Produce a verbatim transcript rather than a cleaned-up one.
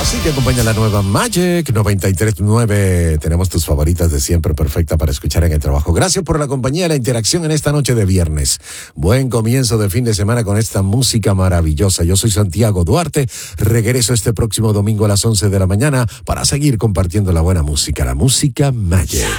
Así que acompaña la nueva Magic noventa y tres punto nueve. Tenemos tus favoritas de siempre, perfecta para escuchar en el trabajo. Gracias por la compañía y la interacción en esta noche de viernes. Buen comienzo de fin de semana con esta música maravillosa. Yo soy Santiago Duarte. Regreso este próximo domingo a las once de la mañana para seguir compartiendo la buena música, la música Magic.